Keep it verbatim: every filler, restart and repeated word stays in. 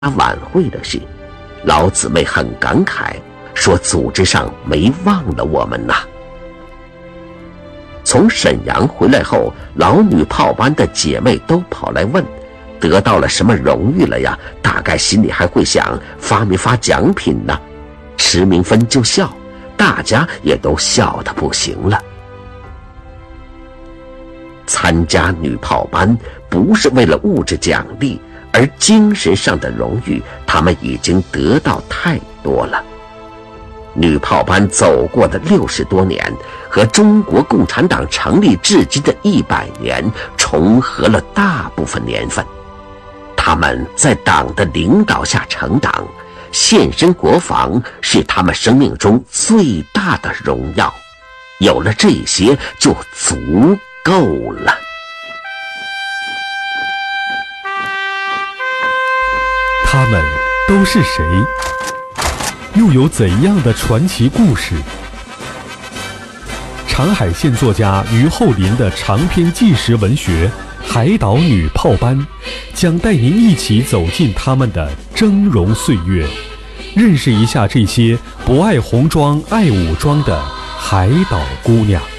晚会的事，老姊妹很感慨，说组织上没忘了我们呐。从沈阳回来后，老女炮班的姐妹都跑来问，得到了什么荣誉了呀？大概心里还会想，发没发奖品呢？迟明芬就笑，大家也都笑得不行了。参加女炮班不是为了物质奖励，而精神上的荣誉，他们已经得到太多了。女炮班走过的六十多年，和中国共产党成立至今的一百年重合了大部分年份。他们在党的领导下成长，献身国防是他们生命中最大的荣耀。有了这些，就足够了。 他们都是谁？又有怎样的传奇故事？长海县作家于厚林的长篇纪实文学《海岛女炮班》将带您一起走进他们的峥嵘岁月，认识一下这些不爱红装爱武装的海岛姑娘。